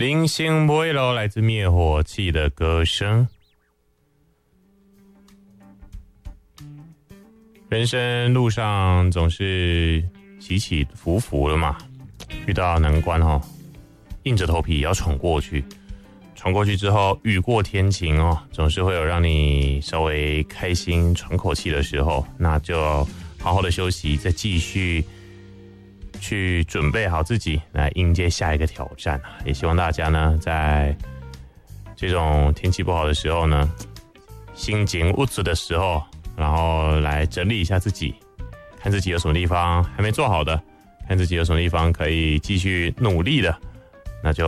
零星不会喽，来自灭火器的歌声。人生路上总是起起伏伏的嘛，遇到难关哦，硬着头皮也要闯过去。闯过去之后，雨过天晴哦，总是会有让你稍微开心喘口气的时候，那就好好的休息，再继续去准备好自己来迎接下一个挑战。也希望大家呢，在这种天气不好的时候呢，心情无助的时候，然后来整理一下自己，看自己有什么地方还没做好的，看自己有什么地方可以继续努力的